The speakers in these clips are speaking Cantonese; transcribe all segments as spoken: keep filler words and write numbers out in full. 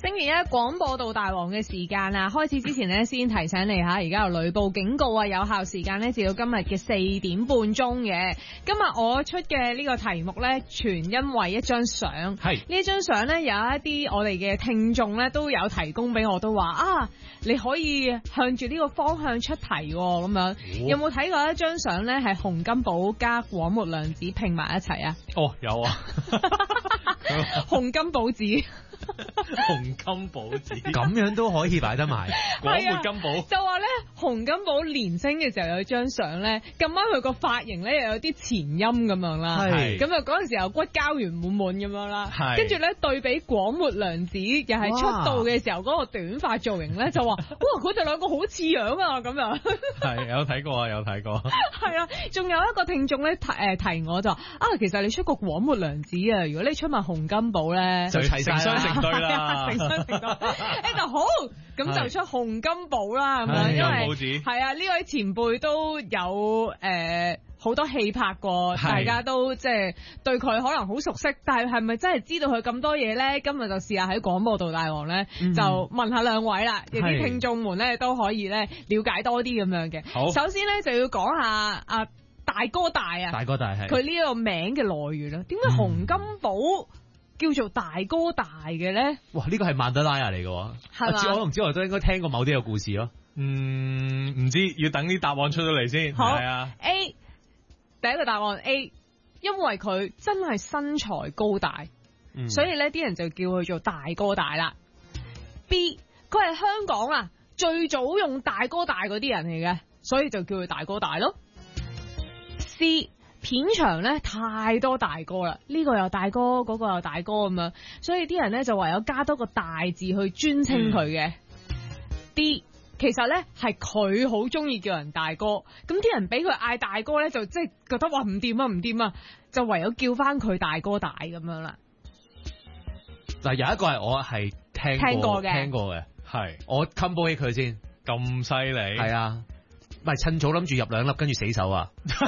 星期一廣播道大王嘅時間啊，開始之前呢，先提醒你吓，而家有雷暴警告啊，有效時間呢，至到今日嘅四點半鐘嘅。今日我出嘅呢個題目呢，全因為一張相。係呢張相呢，有一啲我哋嘅聽眾呢都有提供俾我，都話啊，你可以向住呢個方向出題咁樣。哦、有冇睇過一張相呢？係洪金寶加廣末涼子拼埋一齊啊？ 哦，有啊。 洪金寶子。 洪金寶子咁樣都可以擺得埋， 廣末金寶就話咧，洪金寶年青嘅時候有張相咧，咁啱佢個髮型咧又有啲前音咁樣啦，係咁啊嗰陣時候骨膠原滿滿咁樣啦，跟住咧對比廣末涼子又係出道嘅時候嗰個短髮造型咧，就話哇佢哋兩個好似樣啊咁樣， 係有睇過啊有睇過， 係啊，仲有一個聽眾咧提誒提我就啊，其實你出過廣末涼子啊，如果你出埋洪金寶咧， 就齊晒啦。 成對啦， 成雙成對，誒就好，咁就出洪金寶啦，咁樣，因為係啊，呢位前輩都有誒好多戲拍過，大家都即係對佢可能好熟悉，但係係咪真係知道佢咁多嘢咧？今日就試下喺廣播道大王咧，就問下兩位啦，啲聽眾們咧都可以咧了解多啲咁樣嘅。好，首先咧就要講下阿大哥大啊， 大哥大係佢呢個名嘅來源啦，點解洪金寶叫做大哥大嘅咧？ 哇！呢、這個係曼德拉亞嚟嘅，係嘛？我同之外都應該聽過某啲嘅故事咯。 嗯，唔知要等啲答案出咗嚟先。 好係啊 ，A 第一個答案 A，因為佢真係身材高大，嗯、所以咧啲人就叫佢做大哥大啦。B 佢係香港啊最早用大哥大嗰啲人嚟嘅，所以就叫佢大哥大咯。C片場咧太多大哥啦，呢、這個又大哥，嗰、那個又大哥咁樣，所以啲人咧就唯有加多個大字去專稱佢嘅。嗯、D 其實咧係佢好中意叫人大哥，咁啲人俾佢嗌大哥咧就即係覺得話唔掂啊唔掂啊，就唯有叫翻佢大哥大咁樣啦。 嗱，有一個係我係聽過聽過嘅，聽過嘅係我 combo 起佢先， 咁犀利係啊。唔係趁早諗住入兩粒，跟住死手啊！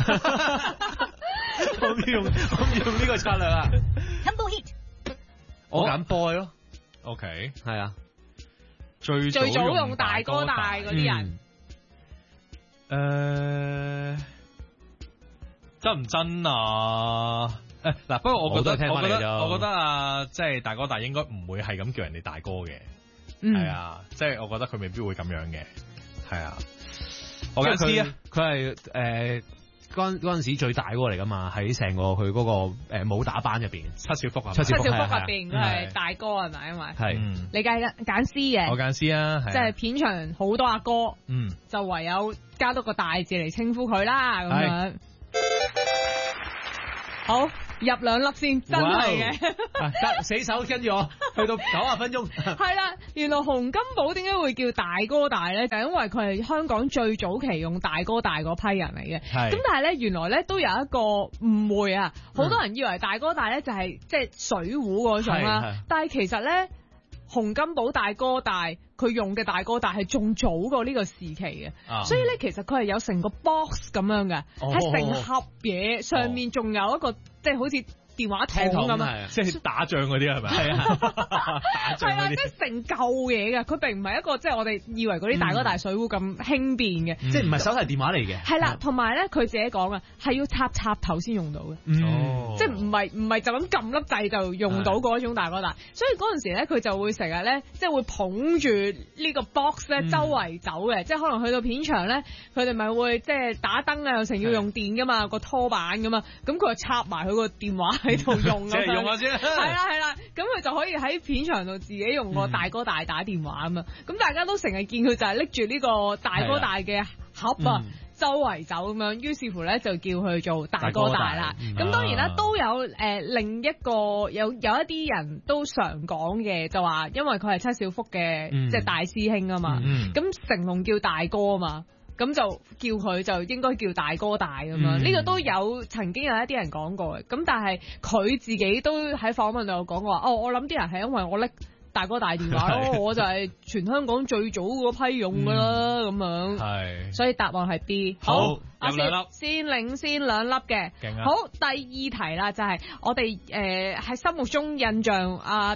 我唔用，我唔用呢個策略啊 ！Combo hit， 我揀 boy 咯。 OK， 係啊， 最最早用大哥大嗰啲人。 誒，真唔真啊？誒，嗱，不過我覺得，我覺得，我覺得啊，即係大哥大應該唔會係咁叫人哋大哥嘅。係啊，即係我覺得佢未必會咁樣嘅。係啊。我揀 C 啊， 佢係誒嗰嗰陣時最大嗰個嚟噶嘛，喺成個佢嗰個誒武打班入邊， 七小福啊， 七小福入邊佢係大哥係咪？因為係你揀揀 C 嘅， 我揀 C 啊， 即係片場好多阿哥， 嗯， 就唯有加多個大字嚟稱呼佢啦，咁樣。好。入兩粒先，真係嘅。 得死手跟住我去到九十分鐘。 係啦，原來洪金寶點解會叫大哥大咧？就因為佢係香港最早期用大哥大嗰批人嚟嘅。係。咁但係咧，原來咧都有一個誤會啊！好多人以為大哥大咧就係即係水壺嗰種啦，但係其實咧。洪金寶大哥大，佢用嘅大哥大係仲早過呢個時期嘅，啊、所以咧其實佢係有成個 box 咁樣嘅，係成、哦、盒嘢，上面仲有一個即係好似電話筒咁啊， 即係打仗嗰啲係咪？係啊，打仗嗰啲， 即係成嚿嘢嘅，佢並唔係一個即係我哋以為嗰啲大哥大水壺咁輕便嘅， 嗯、即係唔係手提電話嚟嘅。係啦，同埋咧佢自己講啊，係要插插頭先用到嘅， 嗯、 即係唔係唔係就咁撳粒掣就用到嗰種大哥大，所以嗰陣時咧佢就會成日咧即係會捧住呢個 box 咧周圍走嘅，嗯、即係可能去到片場咧，佢哋咪會即係打燈啊，又成要用電噶嘛，個拖板噶嘛，咁佢就插埋佢個電話喺度用， 即係用下先。 係啦係啦，咁佢就可以喺片場度自己用個大哥大打電話啊嘛。咁、嗯、大家都成日見佢就係拎住呢個大哥大嘅盒啊，嗯、周圍走咁樣。於是乎咧就叫佢做大哥大啦。咁、嗯、當然啦，都有誒、呃、另一個有有一啲人都常講嘅，就話因為佢係七小福嘅即係大師兄啊嘛。咁、嗯嗯、成龍叫大哥啊嘛。咁就叫佢就應該叫大哥大咁樣，呢、嗯、個都有曾經有一啲人講過嘅。咁但係佢自己都喺訪問度有講過話，哦，我諗啲人係因為我拎大哥大電話咯，我就係全香港最早嗰批用噶啦，咁、嗯、樣。係，所以答案係 B。好，阿先先領先兩粒嘅。勁啊！好，第二題啦，就係、是、我哋誒喺心目中印象啊。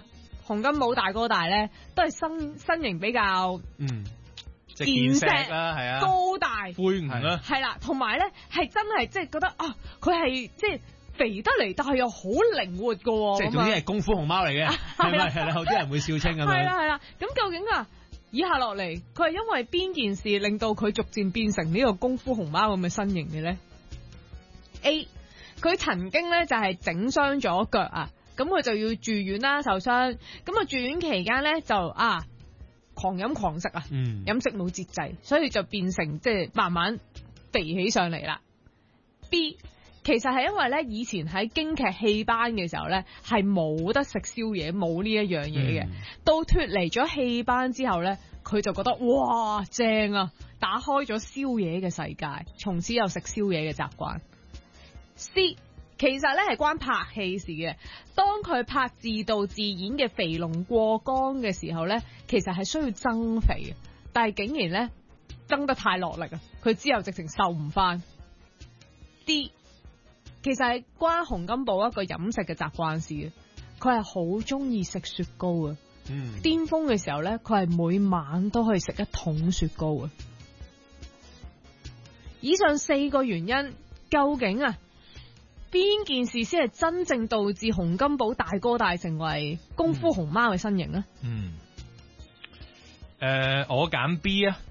洪金寶大哥大咧，都係身身形比較嗯。健碩啦，係啊， 高大， 魁梧啦， 係啦，同埋咧係真係即係覺得啊，佢係即係肥得嚟，但係又好靈活噶喎。 即係總之係功夫熊貓嚟嘅，係咪係啦？好多人會笑稱咁樣。 係啦係啦，咁究竟啊，以下落嚟佢係因為邊件事令到佢逐漸變成呢個功夫熊貓咁嘅身形嘅咧 ？A， 佢曾經咧就係整傷咗腳啊，咁佢就要住院啦，受傷，咁啊住院期間咧就啊。狂飲狂食啊，嗯、飲食冇節制，所以就變成即係慢慢肥起上嚟啦。B 其實係因為咧以前喺京劇戲班嘅時候咧係冇得食宵夜，冇呢一樣嘢嘅。嗯、到脫離咗戲班之後咧，佢就覺得哇正啊，打開咗宵夜嘅世界，從此有食宵夜嘅習慣。C其實咧係關拍戲事嘅，當佢拍自導自演嘅肥龍過江嘅時候咧，其實係需要增肥嘅，但係竟然咧增得太落力啊，佢之後直情瘦唔翻。D 其實係關洪金寶一個飲食嘅習慣事嘅，佢係好中意食雪糕啊，嗯，巔峰嘅時候咧，佢係每晚都可以食一桶雪糕啊。以上四個原因，究竟啊？邊件事先係真正導致洪金寶大哥大成為功夫熊貓嘅身形呢？ 嗯，誒、呃，我揀 B 啊，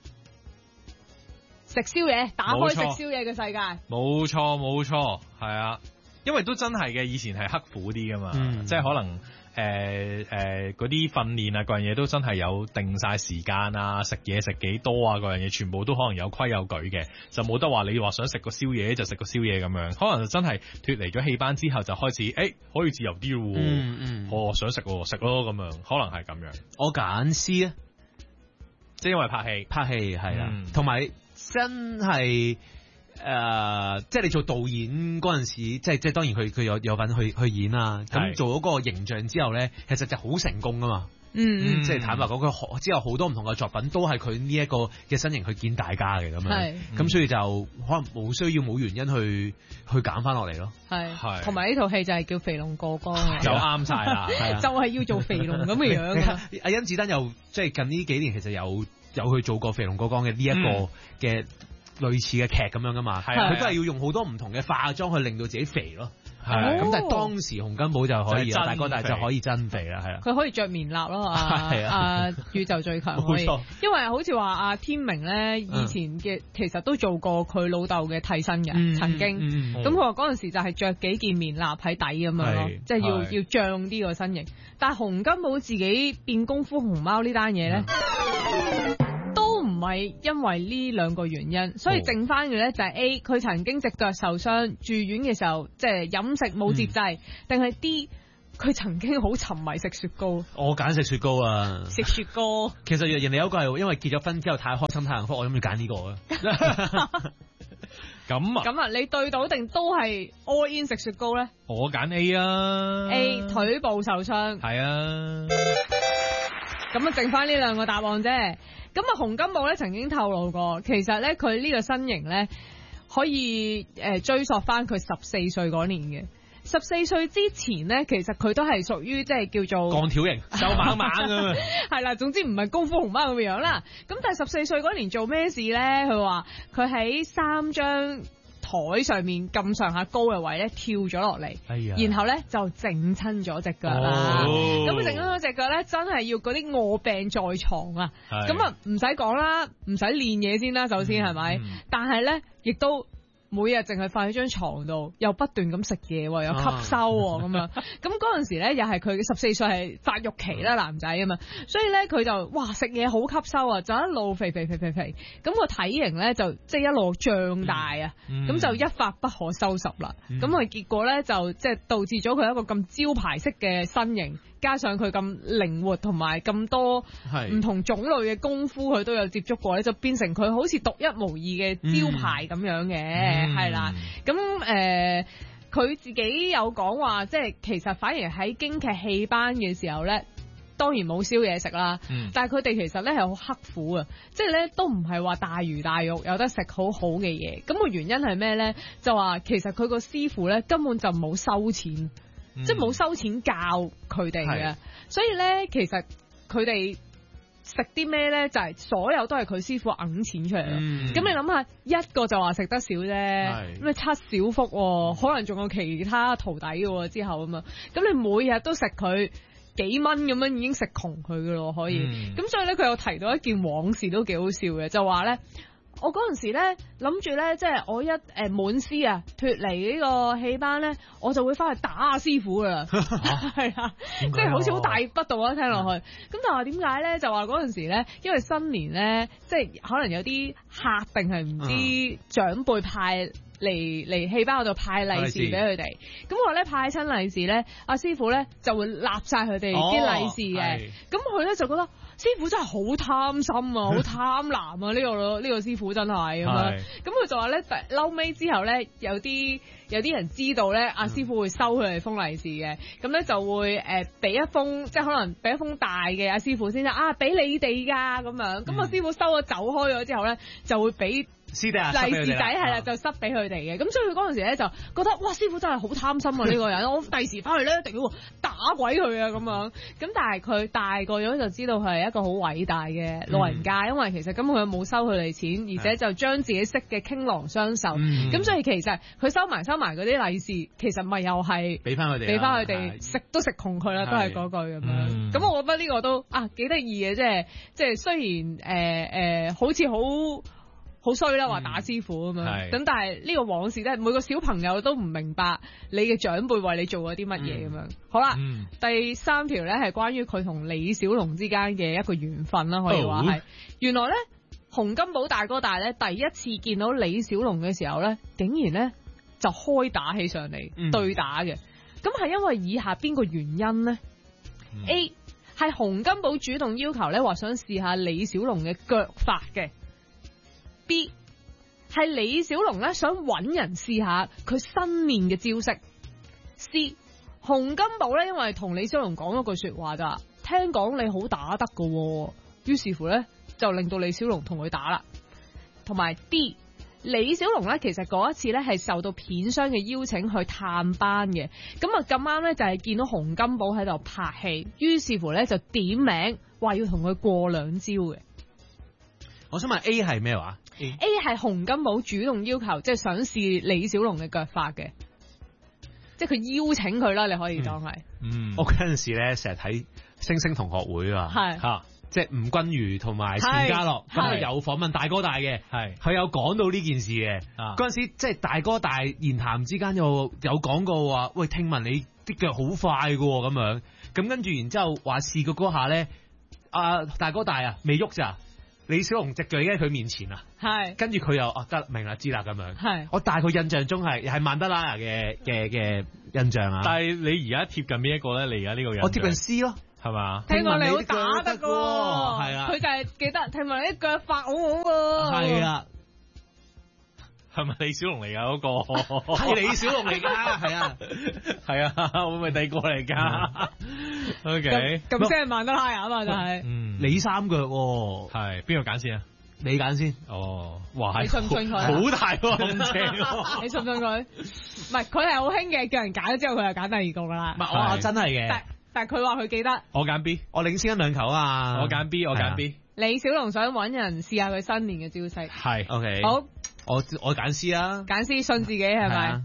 食宵夜，打開食宵夜嘅世界。 冇錯冇錯，係啊，因為都真係嘅，以前係刻苦啲噶嘛，嗯、即係可能誒誒嗰啲訓練啊，各樣嘢都真係有定晒時間啊，食嘢食幾多啊，各樣嘢全部都可能有規有矩嘅，就冇得話你話想食個宵夜就食個宵夜咁樣，可能就真係脫離咗戲班之後就開始誒、欸、可以自由啲咯，嗯嗯，我想食食咯咁樣，可能係咁樣。 我揀 C 啊， 即係因為拍戲， 拍戲係啦，同埋、嗯、真係。誒、呃，即係你做導演嗰陣時，即係即係當然佢佢有有份去去演啦。咁是做咗嗰個形象之後咧，其實就好成功噶嘛。嗯，即係坦白講，佢之後好多唔同嘅作品都係佢呢一個嘅身形去見大家嘅咁樣。係是，咁、嗯、所以就可能冇需要冇原因去去減翻落嚟咯。係係是， 同埋呢套戲就係叫肥龍過江， 就啱晒啦。 就係要做肥龍咁嘅樣嘅。 阿甄子丹又即係近呢幾年其實有有去做過肥龍過江嘅呢一個嘅。嗯類似嘅劇咁樣噶嘛，佢、啊、都係要用好多唔同嘅化妝去令到自己肥咯。係咁、啊，但係當時洪金寶就可以，大哥大就可以增肥啦，係啦。 佢可以着棉衲咯，啊啊！宇宙最強可以，錯因為好似話阿天明咧，以前嘅其實都做過佢老豆嘅替身嘅，嗯、曾經。咁佢話嗰陣時就係着幾件棉衲喺底咁樣咯，即係要要脹啲個身形。但係洪金寶自己變功夫熊貓呢單嘢咧。嗯唔係因為呢兩個原因，所以剩翻嘅咧就係 A， 佢曾經隻腳受傷住院嘅時候，即係飲食冇節制，定係、嗯、D， 佢曾經好沉迷食雪糕。 我揀食雪糕啊！ 食雪糕。其實人哋有一個係因為結咗婚之後太開心太幸福，我諗要揀呢個啊。咁啊？咁啊？你對到定都係 all in 食雪糕咧？ 我揀 A 啊。 A 腿部受傷。 係啊。 咁啊，剩翻呢兩個答案啫。咁啊，洪金寶咧曾經透露過，其實咧佢呢個身形咧可以誒、呃、追溯翻佢十四歲嗰年嘅。十四歲之前咧，其實佢都係屬於即係叫做鋼條型、瘦蜢蜢咁啊。 係啦，總之唔係功夫熊貓咁樣啦。咁但係十四歲嗰年做咩事咧？佢話佢喺三張台上面咁上下高嘅位咧跳咗落嚟，哎、呀然後咧就整親咗隻腳啦。咁佢整親咗隻腳咧，真係要嗰啲臥病在床啊！咁啊唔使講啦，唔使練嘢先啦，首先係咪？嗯嗯、但係咧亦都。每日淨係瞓喺張床度，又不斷咁食嘢，又吸收咁樣。咁嗰陣時咧，又係佢十四歲係發育期啦，男仔啊嘛。所以咧，佢就哇食嘢好吸收啊，就一路肥肥肥肥肥。咁個體型咧就即係一路脹大啊。咁、嗯、就一發不可收拾啦。咁啊、嗯、結果咧就即係導致咗佢一個咁招牌式嘅身形。加上佢咁靈活同埋咁多唔同種類嘅功夫，佢都有接觸過咧，就變成佢好似獨一無二嘅招牌咁樣嘅，係啦、嗯。咁誒，佢、呃、自己有講話，即係其實反而喺京劇戲班嘅時候咧，當然冇宵夜食啦，嗯、但係佢哋其實咧係好刻苦啊，即係咧都唔係話大魚大肉有得食好好嘅嘢。咁、個原因係咩咧？就話其實佢個師傅咧根本就冇收錢。 嗯、即係冇收錢教佢哋嘅，所以咧其實佢哋食啲咩咧就係、是、所有都係佢師傅揞錢出嚟咯。咁、嗯、你諗下，一個就話食得少啫，咩七小福、哦，可能仲有其他徒弟嘅之後咁啊，咁你每日都食佢幾蚊咁樣已經食窮佢噶咯，可以。咁、嗯、所以咧佢有提到一件往事都幾好笑嘅，就話咧。我嗰陣時咧諗住咧，即係我一誒滿師啊脫離呢個戲班咧，我就會翻去打阿師傅噶啦，係啊，即係好似好大筆度啊聽落去。咁但係點解咧？就話嗰陣時咧，因為新年咧，即係可能有啲客定係唔知長輩派嚟嚟戲班嗰度派利是俾佢哋。咁我咧派親利是咧，阿師傅咧就會立晒佢哋啲利是嘅。咁佢咧就覺得。師傅真係好貪心啊，好貪婪啊！呢、這個呢、這個師傅真係咁樣，咁佢就話咧，嬲尾之後咧，有啲有啲人知道咧，阿師傅會收佢哋封利是嘅，咁咧就會誒俾、呃、一封，即係可能俾一封大嘅阿師傅先啦，啊俾你哋噶咁樣，咁阿師傅收咗走開咗之後咧，就會俾。利是仔係啦，就塞俾佢哋嘅，咁所以佢嗰陣時咧就覺得哇，師傅真係好貪心啊！呢個人，我第時翻去咧一定要打鬼佢啊咁樣。咁但係佢大個咗就知道佢係一個好偉大嘅老人家，嗯、因為其實根本佢冇收佢哋錢，而且就將自己識嘅傾囊相授。咁、嗯、所以其實佢收埋收埋嗰啲利是，其實咪又係俾翻佢哋，俾翻佢哋食都食窮佢啦，都係嗰句咁樣。咁、嗯、我覺得呢個都啊幾得意嘅，即係即係雖然誒誒、呃呃、好似好。好衰啦，話打師傅咁樣，咁、嗯、但係呢個往事咧，每個小朋友都唔明白你嘅長輩為你做咗啲乜嘢咁樣。好啦，嗯、第三條咧係關於佢同李小龍之間嘅一個緣分啦，可以話係。哦、原來咧，洪金寶大哥大咧第一次見到李小龍嘅時候咧，竟然咧就開打起上嚟、嗯、對打嘅。咁係因為以下邊個原因呢？嗯、A 係洪金寶主動要求咧，話想試下李小龍嘅腳法嘅。B 係李小龍咧想揾人試下佢新練嘅招式。C 洪金寶咧因為同李小龍講咗句說話咋，聽講你好打得噶，於是乎咧就令到李小龍同佢打啦。同埋 D 李小龍咧其實嗰一次咧係受到片商嘅邀請去探班嘅，咁啊咁啱咧就係見到洪金寶喺度拍戲，於是乎咧就點名話要同佢過兩招嘅。 我想問 A 係咩話？ A 係洪金寶主動要求，即係想試李小龍嘅腳法嘅，即係佢邀請佢啦，你可以當係。 嗯，我嗰陣時咧成日睇星星同學會啊，係吓，即係吳君如同埋錢嘉樂，咁啊有訪問大哥大嘅，係佢有講到呢件事嘅。嗰陣時即係大哥大言談之間有有講過話，喂，聽聞你啲腳好快㗎咁樣，咁跟住然之後話試過嗰下咧，阿大哥大啊未喐咋。李小龍隻腳已經喺佢面前啦，係，跟住佢又哦得明啦知啦咁樣，係，我大概印象中係係曼德拉嘅嘅嘅印象啊。但係你而家貼近邊一個咧？你而家呢個人，我貼近 C 咯，係嘛？聽講你好打得噶，係啊，佢就係記得聽聞你啲腳法好好喎，係啊，係咪李小龍嚟噶嗰個？係李小龍嚟噶，係啊，係啊，會唔會第二個嚟噶？O K，咁即係曼德拉啊嘛，就係，嗯。你三腳喎，係邊個揀先啊？你揀先。哦，哇，你信唔信佢？好大喎，咁正。你信唔信佢？唔係，佢係好興嘅，叫人揀咗之後，佢就揀第二個噶啦。唔係，我真係嘅。但但係佢話佢記得。我揀 B，我領先一兩球啊！我揀 B，我揀 B。李小龍想揾人試下佢新年嘅招式。係。O K。好，我我揀 C 啊。揀 C，信自己係咪？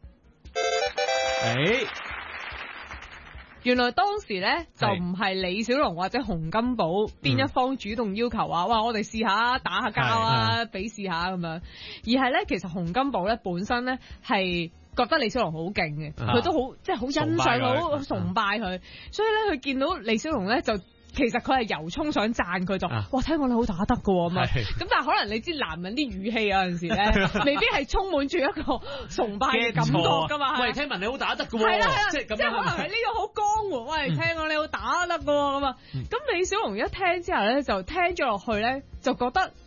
誒。原來當時咧就唔係李小龍或者洪金寶邊一方主動要求話，哇，我哋試下打下交啊，比試下咁樣，而係咧其實洪金寶咧本身咧係覺得李小龍好勁嘅，佢、啊、都好即係好欣賞好崇拜佢，所以咧佢見到李小龍咧就。其實佢係由衷想讚佢就，啊、哇！聽講你好打得㗎嘛，咁但係可能你知男人啲語氣有陣時咧，未必係充滿住一個崇拜嘅感覺㗎嘛。喂，聽聞你好打得㗎喎，係啦係啦，即係可能係呢個好江湖。喂，聽講你好打得㗎喎咁啊，咁、嗯、李小龍一聽之後咧，就聽咗落去咧，就覺得，咦？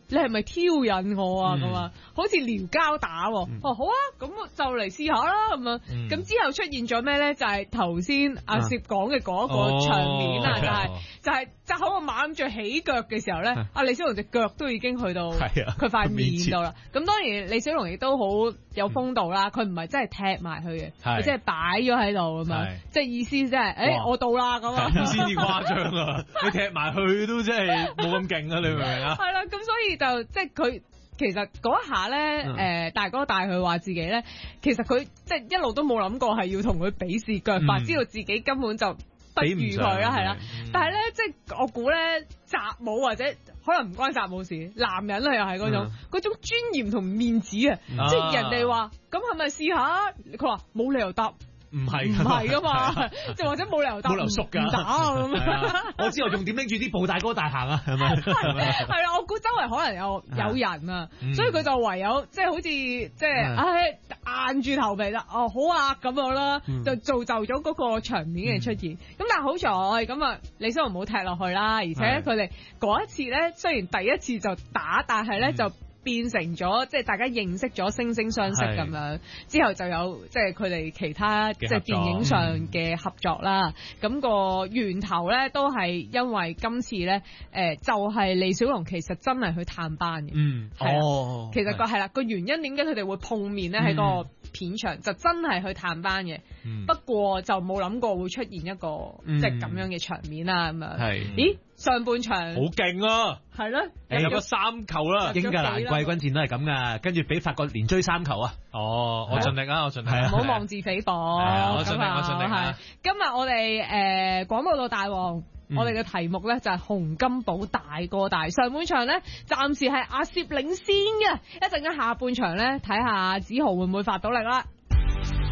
你係咪挑釁我啊？咁啊、嗯，好似撩交打喎。嗯、哦，好啊，咁就嚟試下啦咁樣。咁、嗯、之後出現咗咩咧？就係頭先阿攝講嘅嗰個場面啊，就係、是、就係紮好個馬諗住起腳嘅時候咧，阿李小龍隻腳都已經去到佢塊面度啦。咁當然李小龍亦都好有風度啦，佢唔係真係踢埋去嘅，佢即係擺咗喺度咁樣，即係意思即係誒我到啦咁啊。 咁先至誇張啊！你踢埋去都真係冇咁勁啊！你明唔明啊？ 係啦，咁所以就即係佢其實嗰一下咧，誒、呃、大哥大佢話自己咧，其實佢即係一路都冇諗過係要同佢比試腳法，嗯、知道自己根本就不如佢啦，係啦。嗯、但係咧，即係我估咧，習武或者可能唔關習武事，男人啊又係嗰種嗰、嗯、種尊嚴同面子啊，即係人哋話咁係咪試下？佢話冇理由答。 唔係唔係噶嘛，即係或者冇理由打， 冇理由縮㗎， 唔打咁。 我知我仲點拎住啲布大哥大行啊，係咪？ 係啦，我估周圍可能有有人啊，所以佢就唯有即係好似即係唉硬住頭皮啦。哦，好啊咁樣啦，就造就咗嗰個場面嘅出現。咁但係好彩咁啊，李小龍冇踢落去啦，而且佢哋嗰一次咧，雖然第一次就打，但係咧就變成咗即係大家認識咗惺惺相惜咁樣，之後就有即係佢哋其他即係電影上嘅合作啦。咁、嗯、個源頭咧都係因為今次咧，誒、呃、就係、是、李小龍其實真係去探班嘅。嗯，哦，其實個係啦個原因點解佢哋會碰面咧喺、嗯、個片場就真係去探班嘅。嗯、不過就冇諗過會出現一個、嗯、即係咁樣嘅場面啦咁樣。係，咦？上半場好勁啊， 係咯， 有個三球啦， 英格蘭季軍戰都係咁噶，跟住俾法國連追三球啊！ 哦，我盡力啊，我盡力， 唔好妄自菲薄。 我盡力，我盡力。係今日我哋誒廣播道大王，我哋嘅題目咧就係洪金寶大哥大。上半場咧暫時係阿攝領先嘅，一陣間下半場咧睇下子豪會唔會發到力啦。